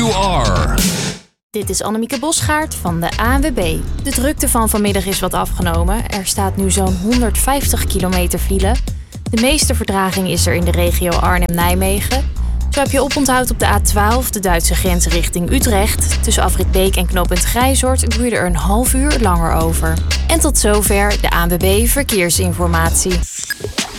you are. Dit is Annemieke Bosgaard van de ANWB. De drukte van vanmiddag is wat afgenomen. Er staat nu zo'n 150 kilometer file. De meeste vertraging is er in de regio Arnhem-Nijmegen. Zo heb je oponthoud op de A12, de Duitse grens richting Utrecht. Tussen Afrit Beek en knooppunt Grijzoord duurde er een half uur langer over. En tot zover de ANWB Verkeersinformatie.